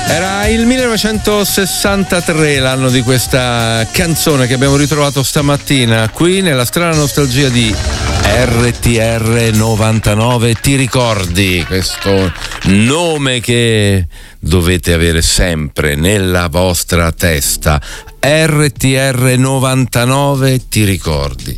Era il 1963 l'anno di questa canzone che abbiamo ritrovato stamattina qui nella strana nostalgia di RTR 99. Ti ricordi questo nome che dovete avere sempre nella vostra testa? RTR 99, ti ricordi?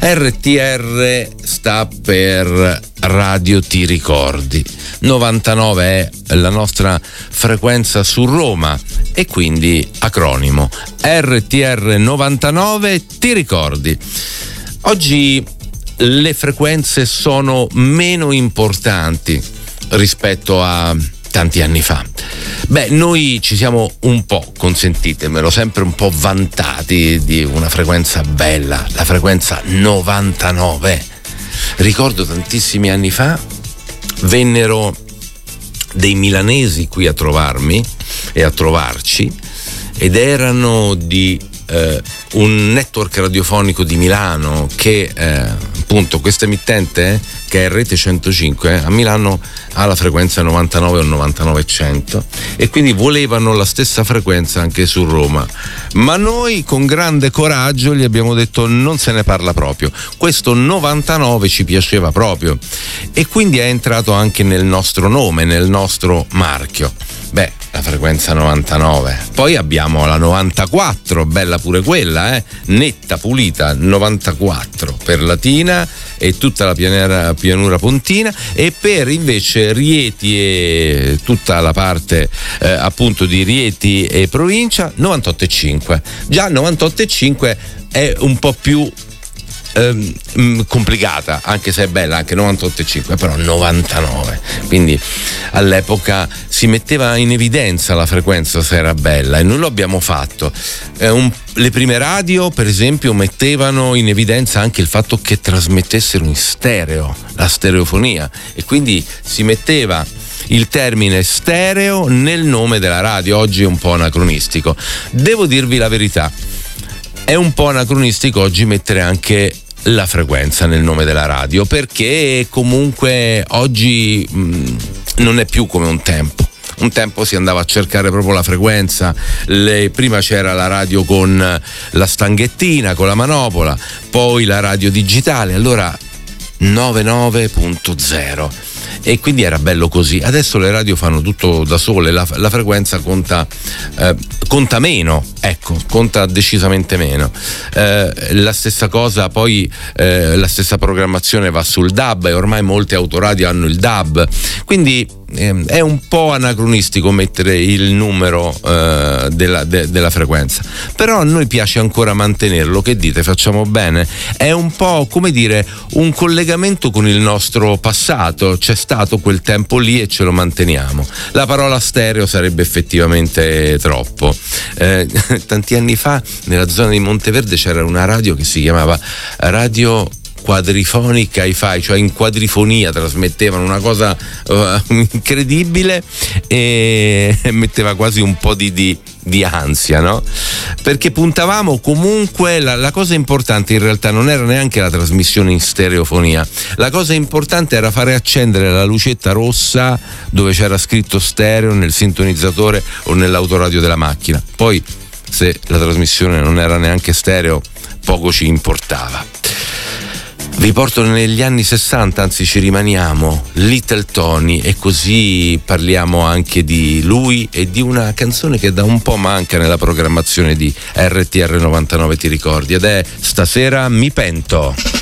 RTR sta per Radio Ti Ricordi. 99 è la nostra frequenza su Roma e quindi acronimo RTR 99, ti ricordi. Oggi le frequenze sono meno importanti rispetto a tanti anni fa. Beh, noi ci siamo un po', consentitemelo, sempre un po' vantati di una frequenza bella, la frequenza 99. Ricordo tantissimi anni fa vennero dei milanesi qui a trovarmi e a trovarci ed erano di un network radiofonico di Milano che appunto questa emittente che è Rete 105 a Milano ha la frequenza 99 o 99-100 e quindi volevano la stessa frequenza anche su Roma, ma noi con grande coraggio gli abbiamo detto non se ne parla proprio, questo 99 ci piaceva proprio e quindi è entrato anche nel nostro nome, nel nostro marchio. Beh, la frequenza 99. Poi abbiamo la 94, bella pure quella, netta, pulita, 94 per Latina e tutta la pianura pontina, e per invece Rieti e tutta la parte appunto di Rieti e provincia 98,5. Già 98,5 è un po' più complicata, anche se è bella anche 98,5, però 99, quindi all'epoca si metteva in evidenza la frequenza se era bella e noi lo abbiamo fatto. Le prime radio per esempio mettevano in evidenza anche il fatto che trasmettessero in stereo, la stereofonia, e quindi si metteva il termine stereo nel nome della radio. Oggi è un po' anacronistico, devo dirvi la verità, è un po' anacronistico oggi mettere anche la frequenza nel nome della radio, perché comunque oggi non è più come un tempo. Un tempo si andava a cercare proprio la frequenza, prima c'era la radio con la stanghettina, con la manopola, poi la radio digitale, allora 99.0. E quindi era bello così. Adesso le radio fanno tutto da sole, la frequenza conta meno, ecco, conta decisamente meno. La stessa cosa poi, la stessa programmazione va sul DAB e ormai molte autoradio hanno il DAB, quindi è un po' anacronistico mettere il numero della frequenza, però a noi piace ancora mantenerlo. Che dite, facciamo bene? È un po' come dire un collegamento con il nostro passato, c'è stato quel tempo lì e ce lo manteniamo. La parola stereo sarebbe effettivamente troppo. Tanti anni fa nella zona di Monteverde c'era una radio che si chiamava Radio Quadrifonica hi-fi, cioè in quadrifonia trasmettevano una cosa incredibile e metteva quasi un po' di ansia, no? Perché puntavamo comunque, la cosa importante in realtà non era neanche la trasmissione in stereofonia, la cosa importante era fare accendere la lucetta rossa dove c'era scritto stereo nel sintonizzatore o nell'autoradio della macchina. Poi se la trasmissione non era neanche stereo poco ci importava. Vi porto negli anni 60, anzi ci rimaniamo, Little Tony, e così parliamo anche di lui e di una canzone che da un po' manca nella programmazione di RTR 99, ti ricordi, ed è Stasera mi pento.